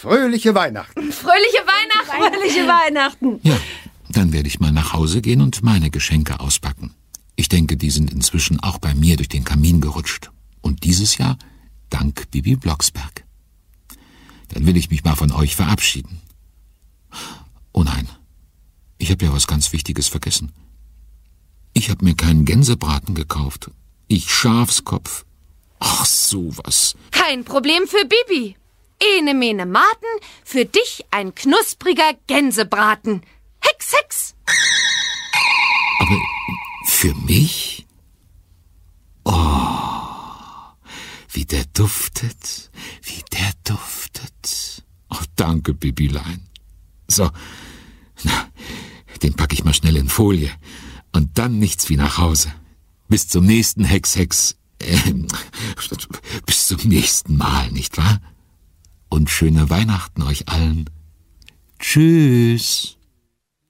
fröhliche Weihnachten. Fröhliche Weihnachten. Fröhliche Weihnachten. Ja, dann werde ich mal nach Hause gehen und meine Geschenke auspacken. Ich denke, die sind inzwischen auch bei mir durch den Kamin gerutscht. Und dieses Jahr dank Bibi Blocksberg. Dann will ich mich mal von euch verabschieden. Oh nein, ich habe ja was ganz Wichtiges vergessen. Ich habe mir keinen Gänsebraten gekauft. Ich Schafskopf. Ach, sowas. Kein Problem für Bibi. Ene mene Maten, für dich ein knuspriger Gänsebraten. Hex, Hex. Aber für mich? Oh, wie der duftet, wie der duftet. Oh, danke, Bibilein. So, na, den packe ich mal schnell in Folie. Und dann nichts wie nach Hause. Bis zum nächsten Hex, Hex. Bis zum nächsten Mal, nicht wahr? Und schöne Weihnachten euch allen. Tschüss.